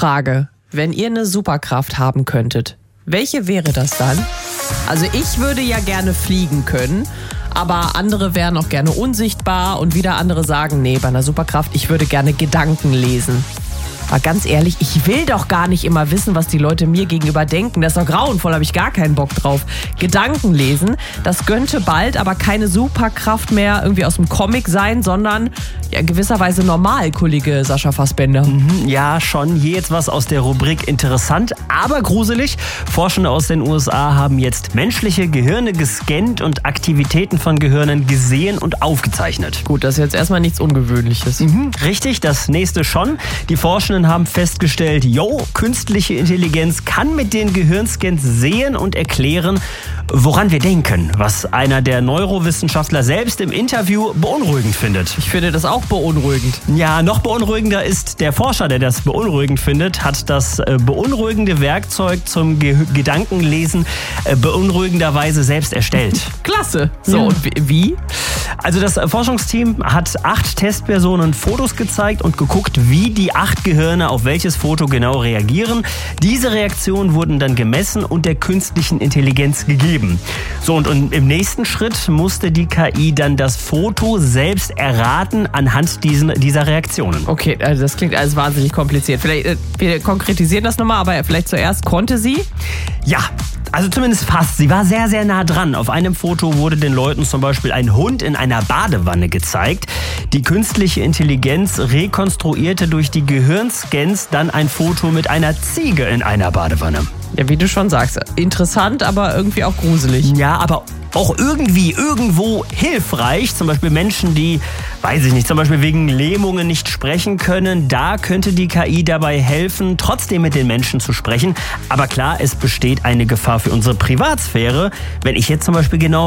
Frage, wenn ihr eine Superkraft haben könntet, welche wäre das dann? Also ich würde ja gerne fliegen können, aber andere wären auch gerne unsichtbar und wieder andere sagen, nee, bei einer Superkraft, ich würde gerne Gedanken lesen. Aber ganz ehrlich, ich will doch gar nicht immer wissen, was die Leute mir gegenüber denken. Das ist doch grauenvoll, habe ich gar keinen Bock drauf. Gedanken lesen, das könnte bald aber keine Superkraft mehr irgendwie aus dem Comic sein, sondern ja, in gewisser Weise normal, Kollege Sascha Fassbender. Ja, schon. Hier jetzt was aus der Rubrik interessant, aber gruselig. Forschende aus den USA haben jetzt menschliche Gehirne gescannt und Aktivitäten von Gehirnen gesehen und aufgezeichnet. Gut, das ist jetzt erstmal nichts Ungewöhnliches. Richtig, das nächste schon. Die Forschenden haben festgestellt, künstliche Intelligenz kann mit den Gehirnscans sehen und erklären, woran wir denken, was einer der Neurowissenschaftler selbst im Interview beunruhigend findet. Ich finde das auch beunruhigend. Ja, noch beunruhigender ist der Forscher, der das beunruhigend findet, hat das beunruhigende Werkzeug zum Gedankenlesen beunruhigenderweise selbst erstellt. Klasse. So, und wie? Also das Forschungsteam hat 8 Testpersonen Fotos gezeigt und geguckt, wie die 8 Gehirne auf welches Foto genau reagieren. Diese Reaktionen wurden dann gemessen und der künstlichen Intelligenz gegeben. So, und im nächsten Schritt musste die KI dann das Foto selbst erraten anhand dieser Reaktionen. Okay, also das klingt alles wahnsinnig kompliziert. Vielleicht, wir konkretisieren das nochmal, aber vielleicht zuerst, konnte sie? Ja, also zumindest fast. Sie war sehr, sehr nah dran. Auf einem Foto wurde den Leuten zum Beispiel ein Hund in einer Badewanne gezeigt. Die künstliche Intelligenz rekonstruierte durch die Gehirnscans dann ein Foto mit einer Ziege in einer Badewanne. Ja, wie du schon sagst, interessant, aber irgendwie auch gruselig. Ja, aber auch irgendwo hilfreich. Zum Beispiel Menschen, die, weiß ich nicht, zum Beispiel wegen Lähmungen nicht sprechen können. Da könnte die KI dabei helfen, trotzdem mit den Menschen zu sprechen. Aber klar, es besteht eine Gefahr für unsere Privatsphäre. Wenn ich jetzt zum Beispiel genau